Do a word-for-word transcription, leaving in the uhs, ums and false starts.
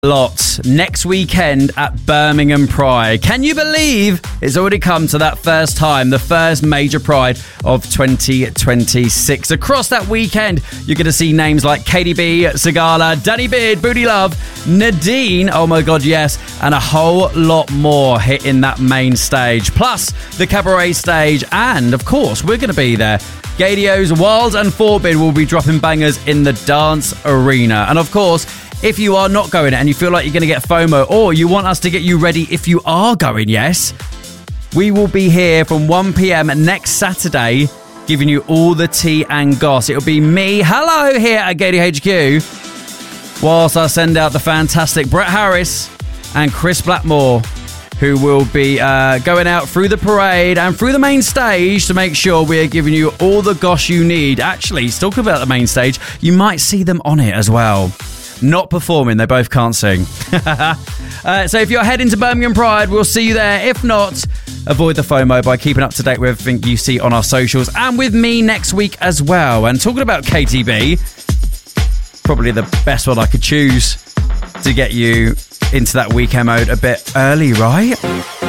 lot next weekend at Birmingham Pride. Can you believe it's already come to that first time, the first major Pride of twenty twenty-six? Across that weekend, you're going to see names like Katie B, Sigala, Danny Beard, Booty Love, Nadine, oh my god, yes, and a whole lot more hitting that main stage. Plus, the cabaret stage, and of course, we're going to be there. Gadio's Wild and Forbid will be dropping bangers in the dance arena. And of course, if you are not going and you feel like you're going to get FOMO, or you want us to get you ready if you are going, yes, we will be here from one p.m. next Saturday giving you all the tea and goss. It'll be me, hello, here at Gadio H Q, whilst I send out the fantastic Brett Harris and Chris Blackmore, who will be uh, going out through the parade and through the main stage to make sure we are giving you all the goss you need. Actually, talking about the main stage, you might see them on it as well. Not performing, they both can't sing. uh, so if you're heading to Birmingham Pride, we'll see you there. If not, avoid the FOMO by keeping up to date with everything you see on our socials and with me next week as well. And talking about K T B, probably the best one I could choose to get you into that weekend mode a bit early, right?